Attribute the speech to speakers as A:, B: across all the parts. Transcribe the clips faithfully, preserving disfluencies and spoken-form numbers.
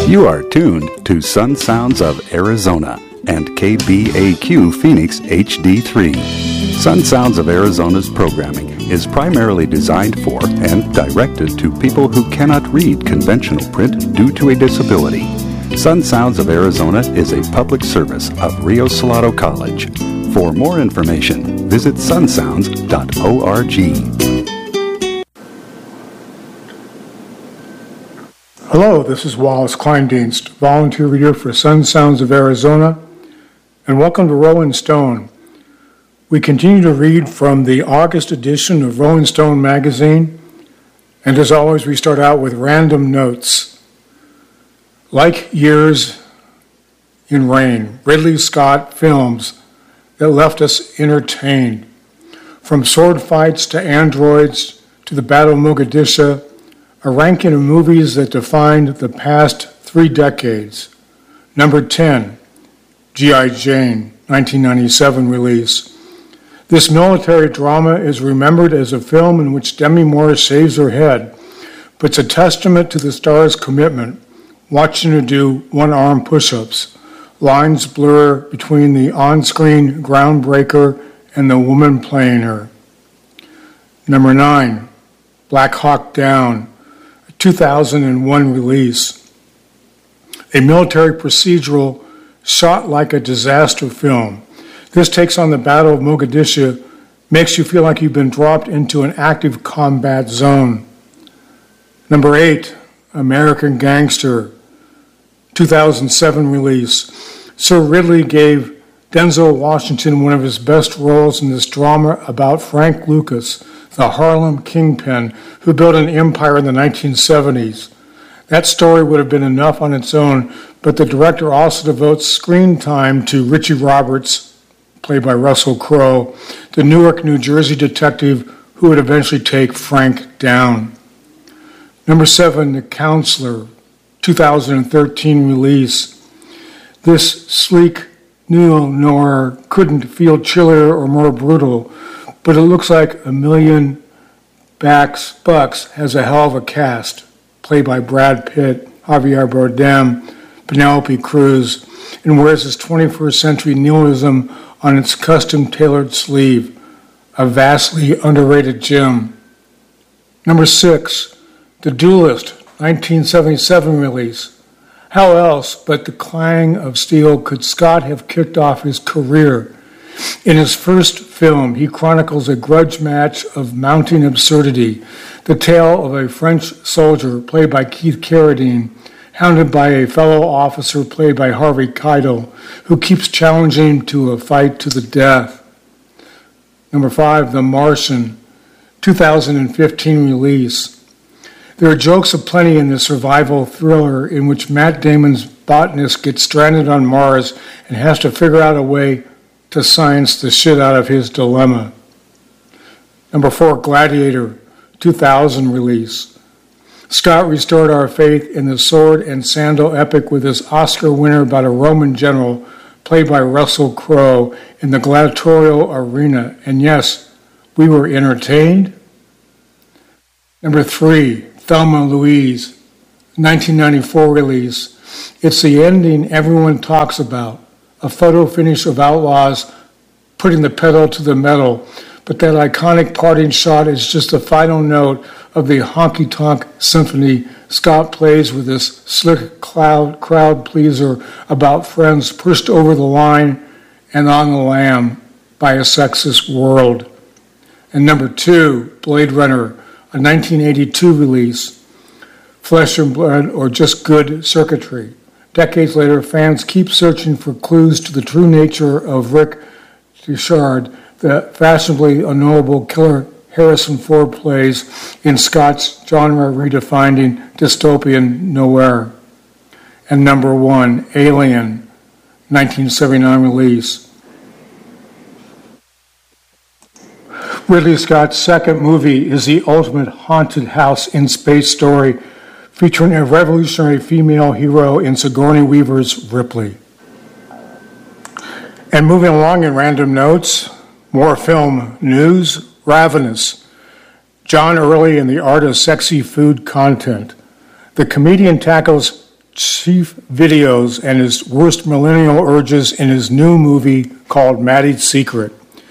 A: You are tuned to Sun Sounds of Arizona and K B A Q Phoenix H D three. Sun Sounds of Arizona's programming is primarily designed for and directed to people who cannot read conventional print due to a disability. Sun Sounds of Arizona is a public service of Rio Salado College. For more information, visit sun sounds dot org.
B: Hello, this is Wallace Kleindienst, volunteer reader for Sun Sounds of Arizona, and welcome to Rolling Stone. We continue to read from the August edition of Rolling Stone magazine, and as always, we start out with random notes. Like Years in Rain, Ridley Scott films that left us entertained. From sword fights to androids to the Battle of Mogadishu, a ranking of movies that defined the past three decades. Number ten, G I. Jane, nineteen ninety-seven release. This military drama is remembered as a film in which Demi Moore shaves her head, but it's a testament to the star's commitment, watching her do one-arm push-ups. Lines blur between the on-screen groundbreaker and the woman playing her. Number nine, Black Hawk Down, a two thousand one release. A military procedural shot like a disaster film. This takes on the Battle of Mogadishu, makes you feel like you've been dropped into an active combat zone. Number eight, American Gangster, two thousand seven release. Sir Ridley gave Denzel Washington one of his best roles in this drama about Frank Lucas, the Harlem kingpin who built an empire in the nineteen seventies. That story would have been enough on its own, but the director also devotes screen time to Richie Roberts, played by Russell Crowe, the Newark, New Jersey detective who would eventually take Frank down. Number seven, The Counselor, two thousand thirteen release. This sleek neo-noir couldn't feel chillier or more brutal, but it looks like A Million Backs Bucks has a hell of a cast, played by Brad Pitt, Javier Bardem, Penelope Cruz, and wears his twenty-first century nihilism on its custom-tailored sleeve, a vastly underrated gem. Number six, The Duelist, nineteen seventy-seven release. How else but the clang of steel could Scott have kicked off his career? In his first film, he chronicles a grudge match of mounting absurdity, the tale of a French soldier, played by Keith Carradine, hounded by a fellow officer, played by Harvey Keitel, who keeps challenging him to a fight to the death. Number five, The Martian, two thousand fifteen release. There are jokes aplenty in this survival thriller in which Matt Damon's botanist gets stranded on Mars and has to figure out a way to science the shit out of his dilemma. Number four, Gladiator, two thousand release. Scott restored our faith in the sword and sandal epic with his Oscar winner about a Roman general, played by Russell Crowe, in the gladiatorial arena. And yes, we were entertained. Number three, Thelma Louise, nineteen ninety-four release. It's the ending everyone talks about, a photo finish of outlaws putting the pedal to the metal, but that iconic parting shot is just the final note of the honky-tonk symphony Scott plays with this slick cloud, crowd pleaser about friends pushed over the line and on the lam by a sexist world. And number two, Blade Runner, a nineteen eighty-two release, Flesh and Blood or Just Good Circuitry. Decades later, fans keep searching for clues to the true nature of Rick Deckard, the fashionably unknowable killer Harrison Ford plays in Scott's genre-redefining dystopian noir. And number one, Alien, nineteen seventy-nine release. Ridley Scott's second movie is the ultimate haunted house in space story, featuring a revolutionary female hero in Sigourney Weaver's Ripley. And moving along in random notes, more film news. Ravenous, John Early and the Art of Sexy Food Content. The comedian tackles chief videos and his worst millennial urges in his new movie called Maddie's Secret.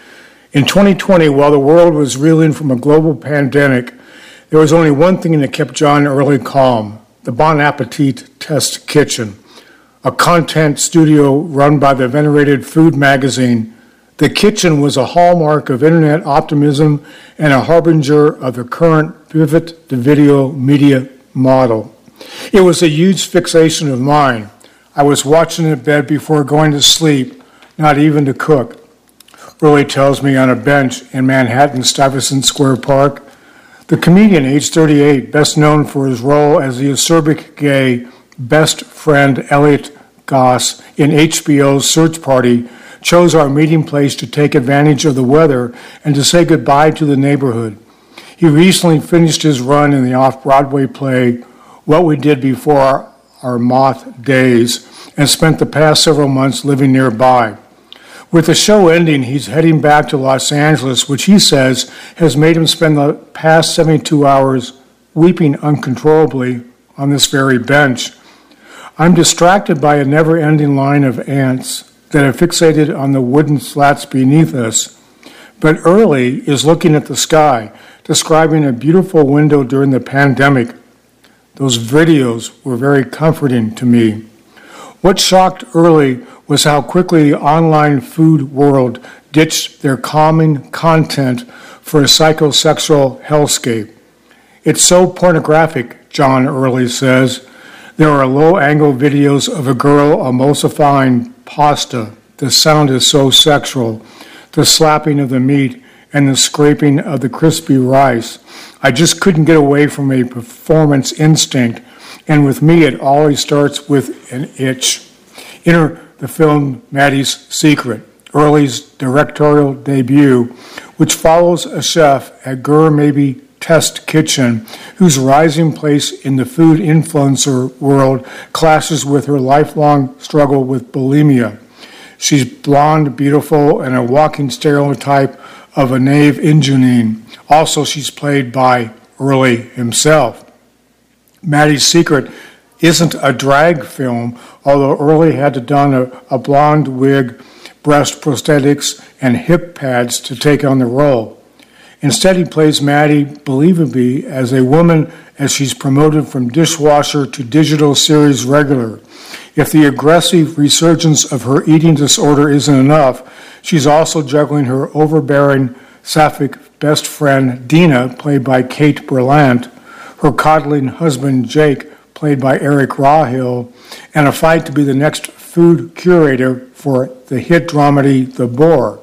B: In twenty twenty, while the world was reeling from a global pandemic, there was only one thing that kept John Early calm: the Bon Appetit Test Kitchen, a content studio run by the venerated Food magazine. The kitchen was a hallmark of internet optimism and a harbinger of the current pivot to video media model. It was a huge fixation of mine. I was watching in bed before going to sleep, not even to cook. Early tells me on a bench in Manhattan's Stuyvesant Square Park. The comedian, age thirty-eight, best known for his role as the acerbic gay best friend Elliot Goss in H B O's Search Party, chose our meeting place to take advantage of the weather and to say goodbye to the neighborhood. He recently finished his run in the off-Broadway play What We Did Before Our Moth Days and spent the past several months living nearby. With the show ending, he's heading back to Los Angeles, which he says has made him spend the past seventy-two hours weeping uncontrollably on this very bench. I'm distracted by a never-ending line of ants that are fixated on the wooden slats beneath us. But Early is looking at the sky, describing a beautiful window during the pandemic. Those videos were very comforting to me. What shocked Early was how quickly the online food world ditched their calming content for a psychosexual hellscape. It's so pornographic, John Early says. There are low-angle videos of a girl emulsifying pasta. The sound is so sexual. The slapping of the meat and the scraping of the crispy rice. I just couldn't get away from a performance instinct, and with me it always starts with an itch. Enter the film Maddie's Secret, Early's directorial debut, which follows a chef at Gur Maybe Test Kitchen, whose rising place in the food influencer world clashes with her lifelong struggle with bulimia. She's blonde, beautiful, and a walking stereotype of a knave ingenine. Also, she's played by Early himself. Maddie's Secret isn't a drag film, although Early had to don a, a blonde wig, breast prosthetics, and hip pads to take on the role. Instead, he plays Maddie believably as a woman as she's promoted from dishwasher to digital series regular. If the aggressive resurgence of her eating disorder isn't enough, she's also juggling her overbearing sapphic best friend, Dina, played by Kate Berlant, her coddling husband, Jake, played by Eric Rahill, and a fight to be the next food curator for the hit dramedy The Boar,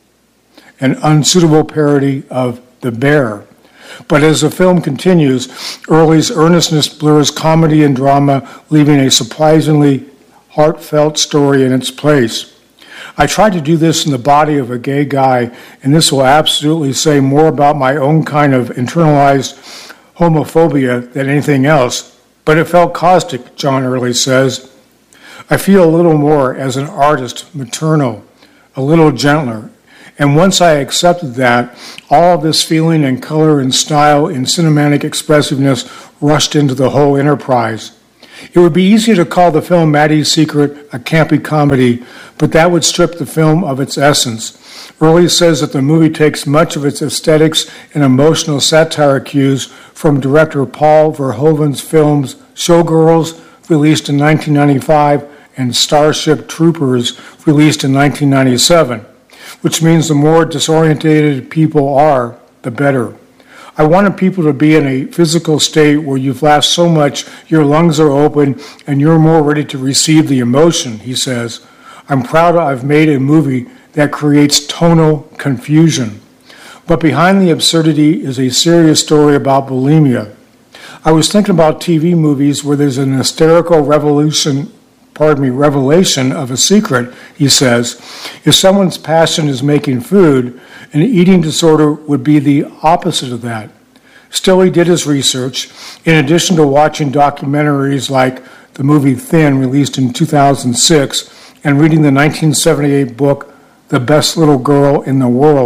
B: an unsuitable parody of The Bear. But as the film continues, Early's earnestness blurs comedy and drama, leaving a surprisingly heartfelt story in its place. I tried to do this in the body of a gay guy, and this will absolutely say more about my own kind of internalized homophobia than anything else, but it felt caustic, John Early says. I feel a little more as an artist, maternal, a little gentler. And once I accepted that, all of this feeling and color and style and cinematic expressiveness rushed into the whole enterprise. It would be easy to call the film Maddie's Secret a campy comedy, but that would strip the film of its essence. Early says that the movie takes much of its aesthetics and emotional satire cues from director Paul Verhoeven's films Showgirls, released in nineteen ninety-five, and Starship Troopers, released in nineteen ninety-seven. Which means the more disorientated people are, the better. I wanted people to be in a physical state where you've laughed so much your lungs are open and you're more ready to receive the emotion, he says. I'm proud I've made a movie that creates tonal confusion. But behind the absurdity is a serious story about bulimia. I was thinking about T V movies where there's an hysterical revolution pardon me, revelation of a secret, he says. If someone's passion is making food, an eating disorder would be the opposite of that. Still, he did his research. In addition to watching documentaries like the movie Thin, released in two thousand six, and reading the nineteen seventy-eight book The Best Little Girl in the World,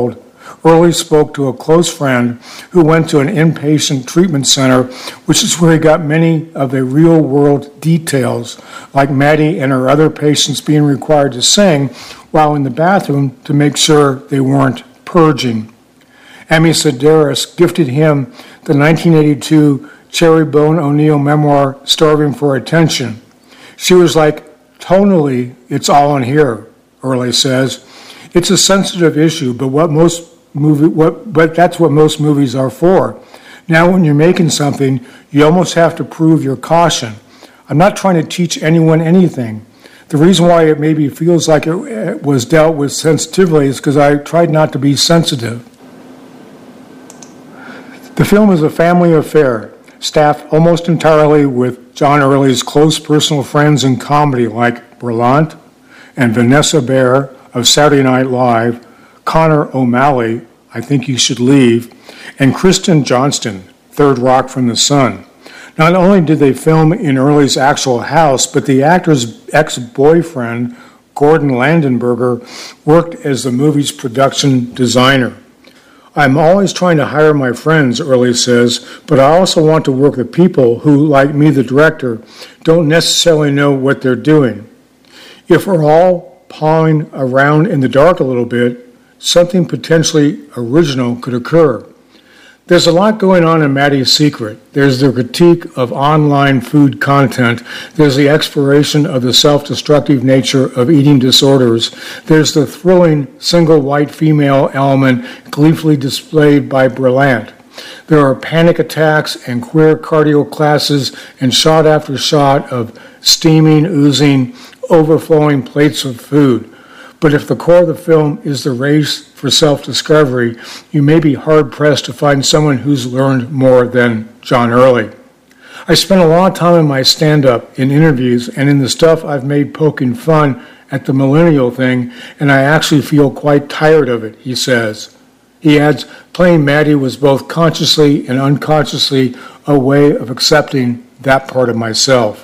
B: Early spoke to a close friend who went to an inpatient treatment center, which is where he got many of the real-world details, like Maddie and her other patients being required to sing while in the bathroom to make sure they weren't purging. Amy Sedaris gifted him the nineteen eighty-two Cherry Bone O'Neill memoir, Starving for Attention. She was like, tonally, it's all in here, Early says. It's a sensitive issue, but what most movie, what, but that's what most movies are for. Now, when you're making something, you almost have to prove your caution. I'm not trying to teach anyone anything. The reason why it maybe feels like it was dealt with sensitively is because I tried not to be sensitive. The film is a family affair, staffed almost entirely with John Early's close personal friends in comedy like Berlant and Vanessa Bayer of Saturday Night Live, Connor O'Malley, I Think You Should Leave, and Kristen Johnston, Third Rock from the Sun. Not only did they film in Early's actual house, but the actor's ex-boyfriend, Gordon Landenberger, worked as the movie's production designer. I'm always trying to hire my friends, Early says, but I also want to work with people who, like me, the director, don't necessarily know what they're doing. If we're all pawing around in the dark a little bit, something potentially original could occur. There's a lot going on in Maddie's Secret. There's the critique of online food content. There's the exploration of the self-destructive nature of eating disorders. There's the thrilling single white female element gleefully displayed by Berlant. There are panic attacks and queer cardio classes and shot after shot of steaming, oozing, overflowing plates of food. But if the core of the film is the race for self-discovery, you may be hard-pressed to find someone who's learned more than John Early. I spent a lot of time in my stand-up, in interviews, and in the stuff I've made poking fun at the millennial thing, and I actually feel quite tired of it, he says. He adds, playing Maddie was both consciously and unconsciously a way of accepting that part of myself.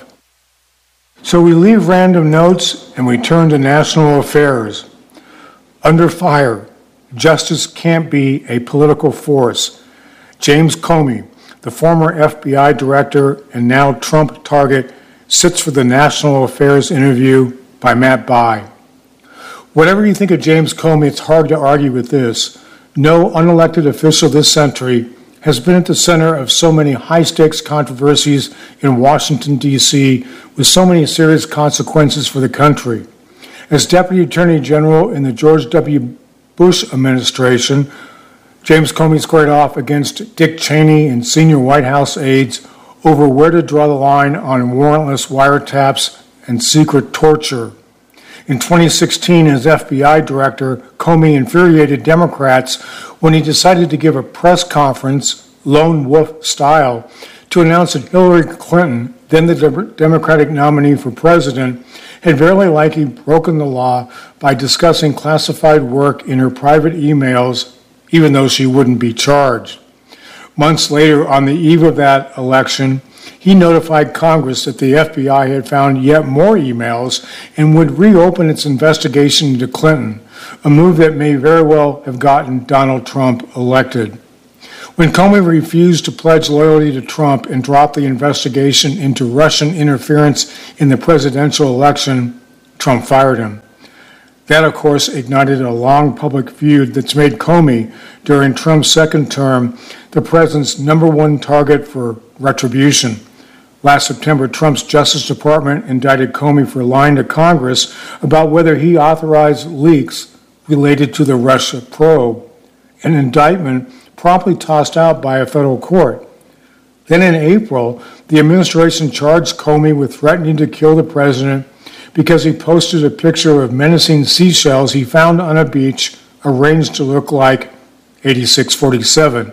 B: So we leave random notes and we turn to national affairs. Under fire, justice can't be a political force. James Comey, the former F B I director and now Trump target, sits for the National Affairs interview by Matt Bai. Whatever you think of James Comey, it's hard to argue with this. No unelected official this century has been at the center of so many high-stakes controversies in Washington, D C, with so many serious consequences for the country. As Deputy Attorney General in the George W. Bush administration, James Comey squared off against Dick Cheney and senior White House aides over where to draw the line on warrantless wiretaps and secret torture. In twenty sixteen, as F B I director, Comey infuriated Democrats when he decided to give a press conference, lone wolf style, to announce that Hillary Clinton, then the de- Democratic nominee for president, had very likely broken the law by discussing classified work in her private emails, even though she wouldn't be charged. Months later, on the eve of that election, he notified Congress that the F B I had found yet more emails and would reopen its investigation into Clinton, a move that may very well have gotten Donald Trump elected. When Comey refused to pledge loyalty to Trump and dropped the investigation into Russian interference in the presidential election, Trump fired him. That, of course, ignited a long public feud that's made Comey, during Trump's second term, the president's number one target for retribution. Last September, Trump's Justice Department indicted Comey for lying to Congress about whether he authorized leaks related to the Russia probe, an indictment promptly tossed out by a federal court. Then in April, the administration charged Comey with threatening to kill the president because he posted a picture of menacing seashells he found on a beach arranged to look like eighty-six forty-seven,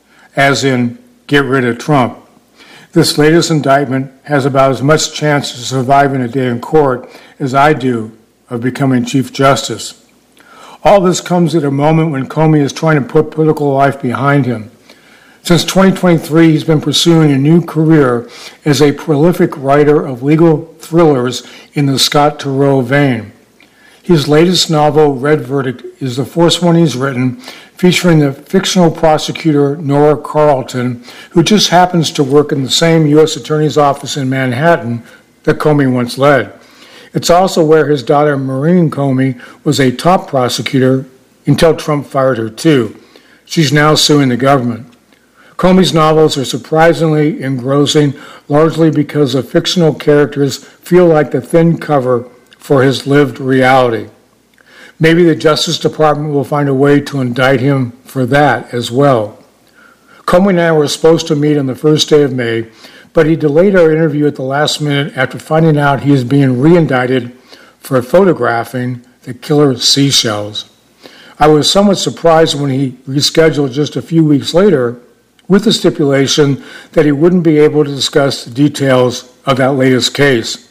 B: as in, get rid of Trump. This latest indictment has about as much chance of surviving a day in court as I do of becoming Chief Justice. All this comes at a moment when Comey is trying to put political life behind him. Since twenty twenty-three, he's been pursuing a new career as a prolific writer of legal thrillers in the Scott Turow vein. His latest novel, Red Verdict, is the first one he's written, featuring the fictional prosecutor Nora Carlton, who just happens to work in the same U S Attorney's office in Manhattan that Comey once led. It's also where his daughter Maureen Comey was a top prosecutor until Trump fired her too. She's now suing the government. Comey's novels are surprisingly engrossing, largely because the fictional characters feel like the thin cover for his lived reality. Maybe the Justice Department will find a way to indict him for that as well. Comey and I were supposed to meet on the first day of May, but he delayed our interview at the last minute after finding out he is being re-indicted for photographing the killer seashells. I was somewhat surprised when he rescheduled just a few weeks later with the stipulation that he wouldn't be able to discuss the details of that latest case.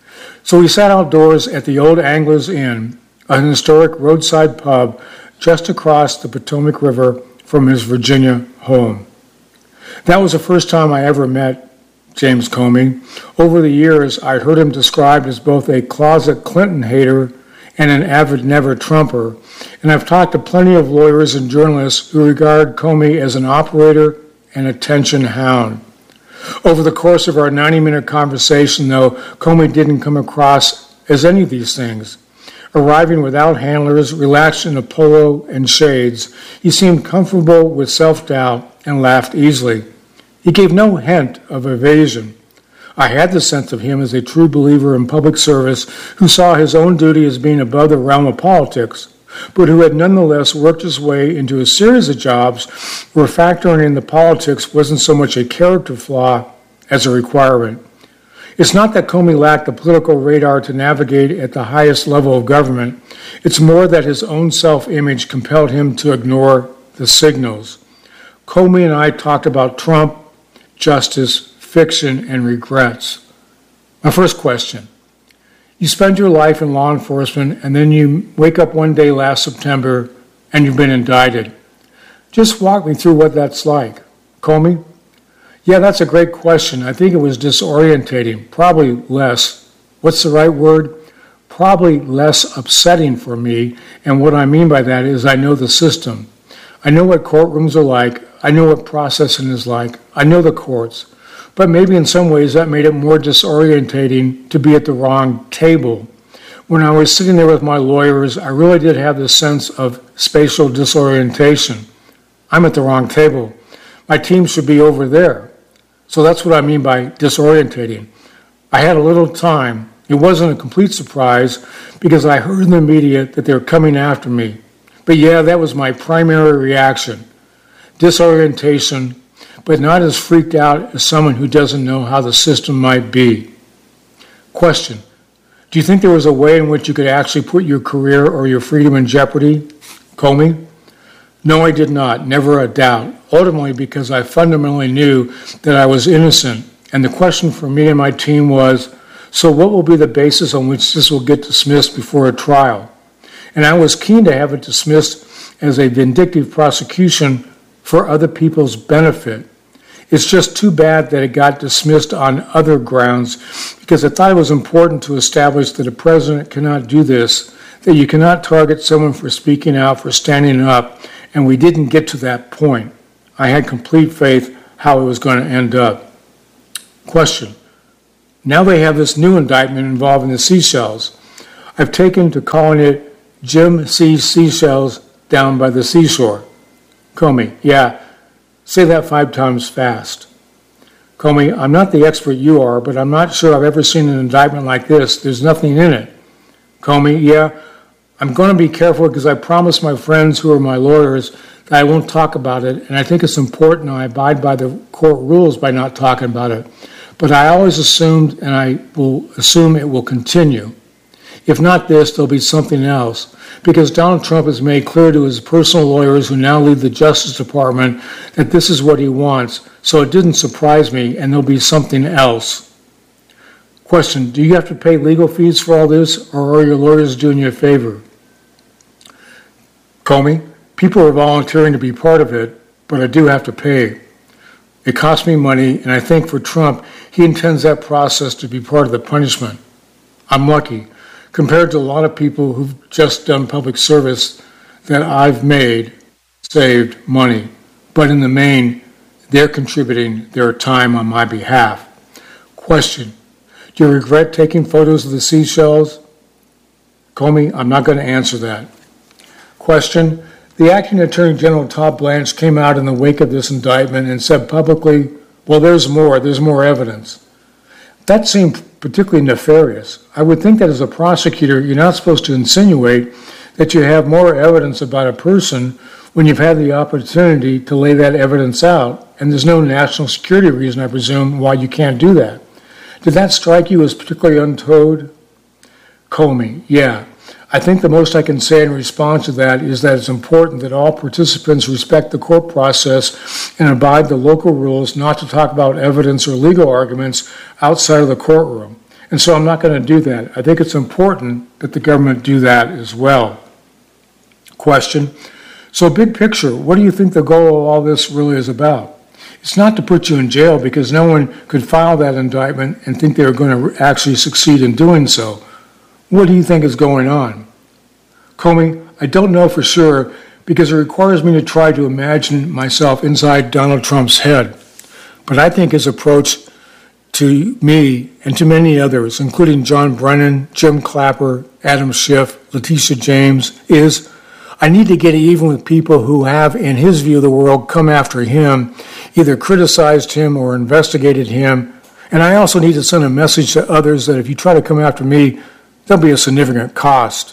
B: So we sat outdoors at the Old Anglers Inn, an historic roadside pub just across the Potomac River from his Virginia home. That was the first time I ever met James Comey. Over the years, I'd heard him described as both a closet Clinton hater and an avid never-Trumper, and I've talked to plenty of lawyers and journalists who regard Comey as an operator and attention hound. Over the course of our ninety-minute conversation, though, Comey didn't come across as any of these things. Arriving without handlers, relaxed in a polo and shades, he seemed comfortable with self-doubt and laughed easily. He gave no hint of evasion. I had the sense of him as a true believer in public service who saw his own duty as being above the realm of politics, but who had nonetheless worked his way into a series of jobs where factoring in the politics wasn't so much a character flaw as a requirement. It's not that Comey lacked the political radar to navigate at the highest level of government. It's more that his own self-image compelled him to ignore the signals. Comey and I talked about Trump, justice, fiction, and regrets. My first question. You spend your life in law enforcement, and then you wake up one day last September, and you've been indicted. Just walk me through what that's like. Comey? Yeah, that's a great question. I think it was disorientating, probably less. What's the right word? Probably less upsetting for me, and what I mean by that is I know the system. I know what courtrooms are like. I know what processing is like. I know the courts. But maybe in some ways that made it more disorientating to be at the wrong table. When I was sitting there with my lawyers, I really did have this sense of spatial disorientation. I'm at the wrong table. My team should be over there. So that's what I mean by disorientating. I had a little time. It wasn't a complete surprise because I heard in the media that they were coming after me. But yeah, that was my primary reaction. Disorientation, but not as freaked out as someone who doesn't know how the system might be. Question. Do you think there was a way in which you could actually put your career or your freedom in jeopardy? Comey? No, I did not. Never a doubt. Ultimately, because I fundamentally knew that I was innocent. And the question for me and my team was, so what will be the basis on which this will get dismissed before a trial? And I was keen to have it dismissed as a vindictive prosecution for other people's benefit. It's just too bad that it got dismissed on other grounds, because I thought it was important to establish that a president cannot do this, that you cannot target someone for speaking out, for standing up, and we didn't get to that point. I had complete faith how it was going to end up. Question. Now they have this new indictment involving the seashells. I've taken to calling it Jim sees seashells down by the seashore. Comey, yeah, say that five times fast. Comey, I'm not the expert you are, but I'm not sure I've ever seen an indictment like this. There's nothing in it. Comey, yeah, I'm going to be careful because I promised my friends who are my lawyers that I won't talk about it, and I think it's important I abide by the court rules by not talking about it. But I always assumed, and I will assume it will continue. If not this, there'll be something else, because Donald Trump has made clear to his personal lawyers who now lead the Justice Department that this is what he wants, so it didn't surprise me, and there'll be something else. Question, do you have to pay legal fees for all this, or are your lawyers doing you a favor? Comey, people are volunteering to be part of it, but I do have to pay. It costs me money, and I think for Trump, he intends that process to be part of the punishment. I'm lucky, compared to a lot of people who've just done public service that I've made, saved money. But in the main, they're contributing their time on my behalf. Question: do you regret taking photos of the seashells? Comey, I'm not going to answer that. Question: the acting Attorney General Todd Blanche came out in the wake of this indictment and said publicly, well, there's more, there's more evidence. That seemed particularly nefarious. I would think that as a prosecutor, you're not supposed to insinuate that you have more evidence about a person when you've had the opportunity to lay that evidence out, and there's no national security reason, I presume, why you can't do that. Did that strike you as particularly untowed? Comey, yeah. I think the most I can say in response to that is that it's important that all participants respect the court process and abide the local rules not to talk about evidence or legal arguments outside of the courtroom. And so I'm not going to do that. I think it's important that the government do that as well. Question: so big picture, what do you think the goal of all this really is about? It's not to put you in jail, because no one could file that indictment and think they were going to actually succeed in doing so. What do you think is going on? Comey, I don't know for sure, because it requires me to try to imagine myself inside Donald Trump's head. But I think his approach to me and to many others, including John Brennan, Jim Clapper, Adam Schiff, Letitia James, is I need to get even with people who have, in his view of the world, come after him, either criticized him or investigated him. And I also need to send a message to others that if you try to come after me, there'll be a significant cost.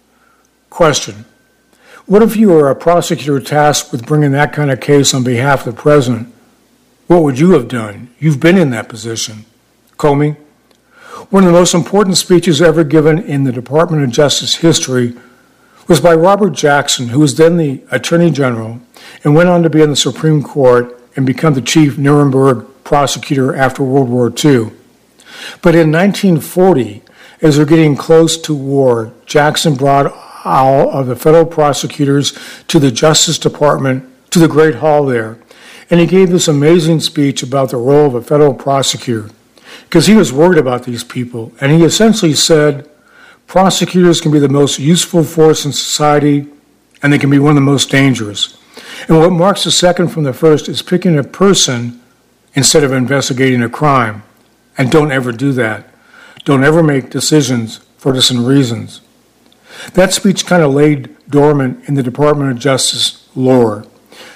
B: Question: what if you were a prosecutor tasked with bringing that kind of case on behalf of the president? What would you have done? You've been in that position. Comey, one of the most important speeches ever given in the Department of Justice history was by Robert Jackson, who was then the Attorney General and went on to be in the Supreme Court and become the chief Nuremberg prosecutor after World War Two. But in nineteen forty, as we're getting close to war, Jackson brought all of the federal prosecutors to the Justice Department, to the Great Hall there, and he gave this amazing speech about the role of a federal prosecutor, because he was worried about these people, and he essentially said, prosecutors can be the most useful force in society, and they can be one of the most dangerous. And what marks the second from the first is picking a person instead of investigating a crime. And don't ever do that. Don't ever make decisions for partisan reasons. That speech kind of laid dormant in the Department of Justice lore.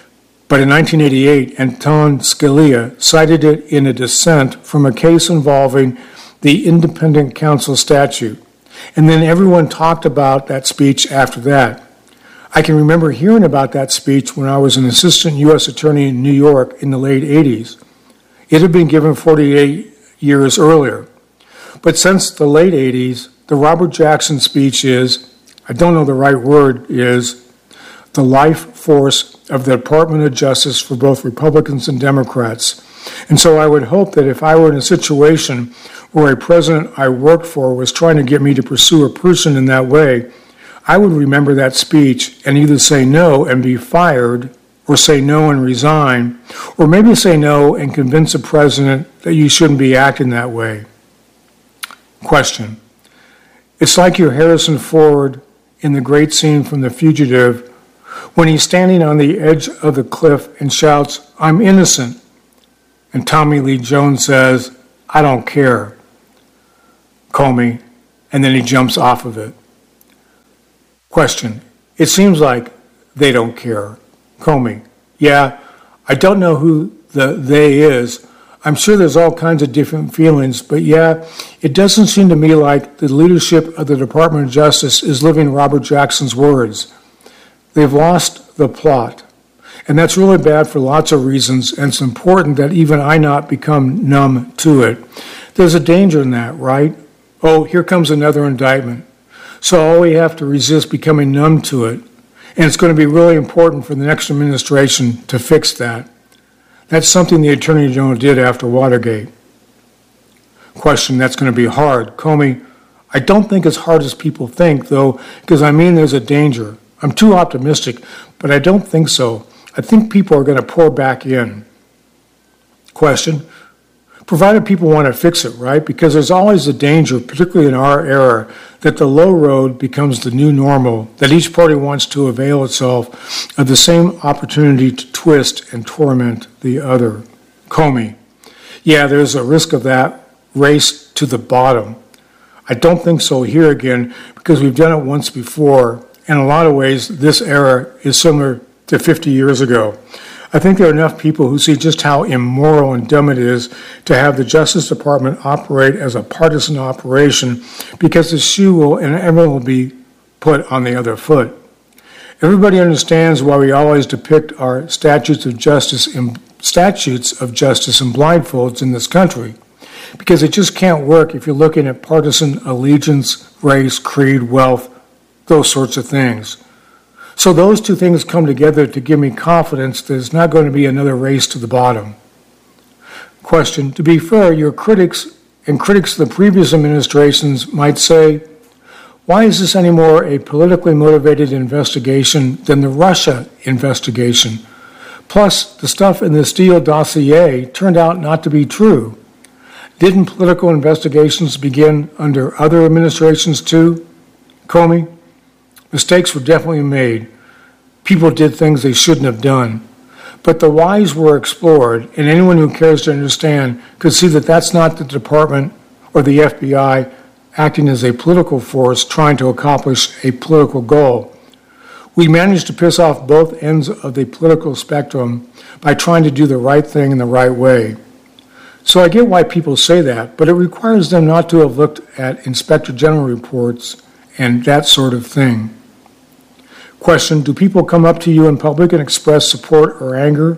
B: But in nineteen eighty-eight, Anton Scalia cited it in a dissent from a case involving the independent counsel statute. And then everyone talked about that speech after that. I can remember hearing about that speech when I was an assistant U S attorney in New York in the late eighties. It had been given forty-eight years earlier. But since the late eighties, the Robert Jackson speech is, I don't know the right word, is the life force of the Department of Justice for both Republicans and Democrats. And so I would hope that if I were in a situation where a president I worked for was trying to get me to pursue a person in that way, I would remember that speech and either say no and be fired, or say no and resign, or maybe say no and convince the president that you shouldn't be acting that way. Question. It's like you're Harrison Ford in the great scene from The Fugitive when he's standing on the edge of the cliff and shouts, "I'm innocent." And Tommy Lee Jones says, "I don't care." Comey, and then he jumps off of it. Question. It seems like they don't care. Comey. Yeah, I don't know who the they is. I'm sure there's all kinds of different feelings, but yeah, it doesn't seem to me like the leadership of the Department of Justice is living Robert Jackson's words. They've lost the plot. And that's really bad for lots of reasons, and it's important that even I not become numb to it. There's a danger in that, right? Oh, here comes another indictment. So all we have to resist becoming numb to it. And it's going to be really important for the next administration to fix that. That's something the Attorney General did after Watergate. Question, that's going to be hard. Comey, I don't think as hard as people think, though, because I mean there's a danger. I'm too optimistic, but I don't think so. I think people are going to pour back in. Question, provided people want to fix it, right? Because there's always a danger, particularly in our era, that the low road becomes the new normal, that each party wants to avail itself of the same opportunity to twist and torment the other. Comey. Yeah, there's a risk of that race to the bottom. I don't think so here again, because we've done it once before. In a lot of ways, this era is similar to fifty years ago. I think there are enough people who see just how immoral and dumb it is to have the Justice Department operate as a partisan operation, because the shoe will inevitably be put on the other foot. Everybody understands why we always depict our statutes of justice in statutes of justice in blindfolds in this country, because it just can't work if you're looking at partisan allegiance, race, creed, wealth, those sorts of things. So those two things come together to give me confidence that it's not going to be another race to the bottom. Question, to be fair, your critics and critics of the previous administrations might say, why is this any more a politically motivated investigation than the Russia investigation? Plus, the stuff in the Steele dossier turned out not to be true. Didn't political investigations begin under other administrations too? Comey? Mistakes were definitely made. People did things they shouldn't have done. But the whys were explored, and anyone who cares to understand could see that that's not the department or the F B I acting as a political force trying to accomplish a political goal. We managed to piss off both ends of the political spectrum by trying to do the right thing in the right way. So I get why people say that, but it requires them not to have looked at Inspector General reports and that sort of thing. Question, do people come up to you in public and express support or anger?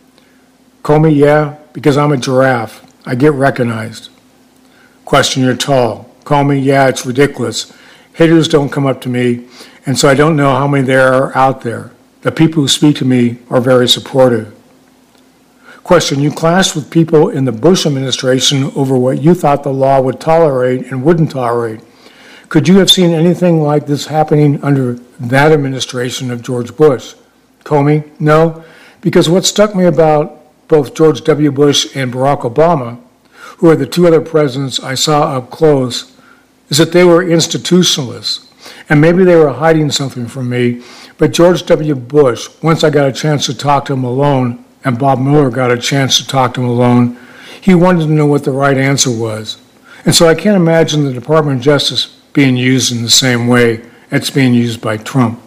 B: Comey, yeah, because I'm a giraffe. I get recognized. Question, you're tall. Comey, yeah, it's ridiculous. Haters don't come up to me, and so I don't know how many there are out there. The people who speak to me are very supportive. Question, you clashed with people in the Bush administration over what you thought the law would tolerate and wouldn't tolerate. Could you have seen anything like this happening under that administration of George Bush? Comey, no, because what struck me about both George W. Bush and Barack Obama, who are the two other presidents I saw up close, is that they were institutionalists. And maybe they were hiding something from me, but George W. Bush, once I got a chance to talk to him alone, and Bob Mueller got a chance to talk to him alone, he wanted to know what the right answer was. And so I can't imagine the Department of Justice being used in the same way it's being used by Trump.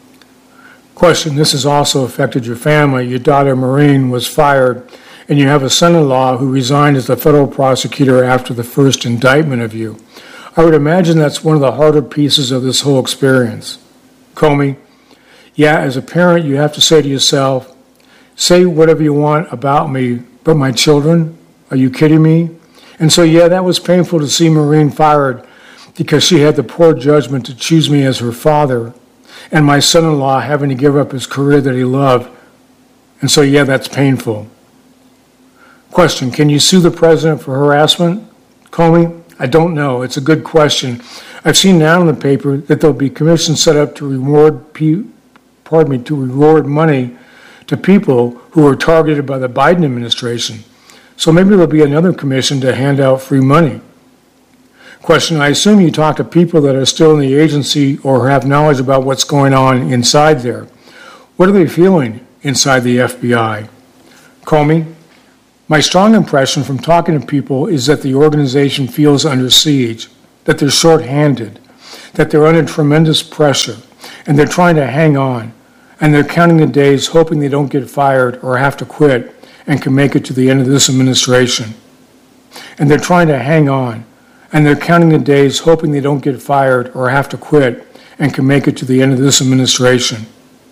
B: Question, this has also affected your family. Your daughter Maureen was fired, and you have a son-in-law who resigned as the federal prosecutor after the first indictment of you. I would imagine that's one of the harder pieces of this whole experience. Comey, yeah, as a parent, you have to say to yourself, say whatever you want about me, but my children? Are you kidding me? And so, yeah, that was painful to see Maureen fired because she had the poor judgment to choose me as her father, and my son-in-law having to give up his career that he loved. And so, yeah, that's painful. Question, can you sue the president for harassment? Comey, I don't know. It's a good question. I've seen now in the paper that there'll be commissions set up to reward, pe- pardon me, to reward money to people who are targeted by the Biden administration. So maybe there'll be another commission to hand out free money. Question, I assume you talk to people that are still in the agency or have knowledge about what's going on inside there. What are they feeling inside the F B I? Comey, my strong impression from talking to people is that the organization feels under siege, that they're short-handed, that they're under tremendous pressure, and they're trying to hang on, and they're counting the days hoping they don't get fired or have to quit and can make it to the end of this administration. And they're trying to hang on, and they're counting the days hoping they don't get fired or have to quit and can make it to the end of this administration.